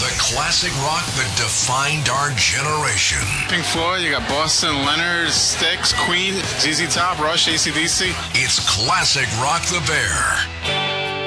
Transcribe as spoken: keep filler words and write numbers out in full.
The classic rock that defined our generation. Pink Floyd, you got Boston, Leonard, Styx, Queen, Z Z Top, Rush, A C D C. It's Classic Rock the Bear.